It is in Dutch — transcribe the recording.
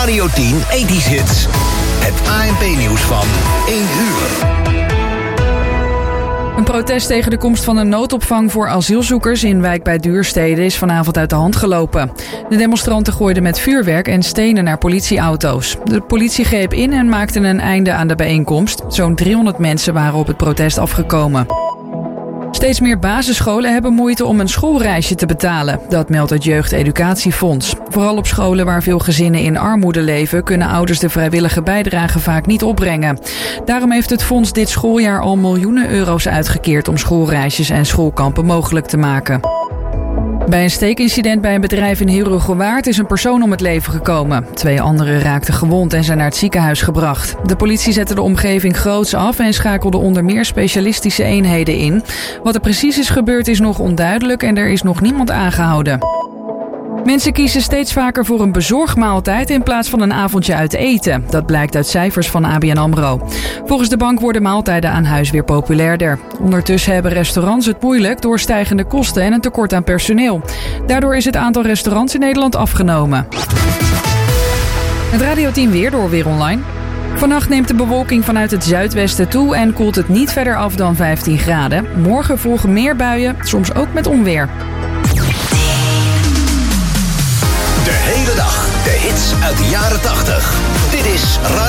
Radio 10 80's Hits. Het ANP-nieuws van 1 uur. Een protest tegen de komst van een noodopvang voor asielzoekers in wijk bij Duurstede is vanavond uit de hand gelopen. De demonstranten gooiden met vuurwerk en stenen naar politieauto's. De politie greep in en maakte een einde aan de bijeenkomst. Zo'n 300 mensen waren op het protest afgekomen. Steeds meer basisscholen hebben moeite om een schoolreisje te betalen. Dat meldt het Jeugdeducatiefonds. Vooral op scholen waar veel gezinnen in armoede leven, kunnen ouders de vrijwillige bijdrage vaak niet opbrengen. Daarom heeft het fonds dit schooljaar al miljoenen euro's uitgekeerd om schoolreisjes en schoolkampen mogelijk te maken. Bij een steekincident bij een bedrijf in Herugewaard is een persoon om het leven gekomen. 2 anderen raakten gewond en zijn naar het ziekenhuis gebracht. De politie zette de omgeving groots af en schakelde onder meer specialistische eenheden in. Wat er precies is gebeurd is nog onduidelijk en er is nog niemand aangehouden. Mensen kiezen steeds vaker voor een bezorgmaaltijd in plaats van een avondje uit eten. Dat blijkt uit cijfers van ABN AMRO. Volgens de bank worden maaltijden aan huis weer populairder. Ondertussen hebben restaurants het moeilijk door stijgende kosten en een tekort aan personeel. Daardoor is het aantal restaurants in Nederland afgenomen. Het Radio 10 weer door Weer Online. Vannacht neemt de bewolking vanuit het zuidwesten toe en koelt het niet verder af dan 15 graden. Morgen volgen meer buien, soms ook met onweer. De hele dag de hits uit de jaren 80. Dit is Radio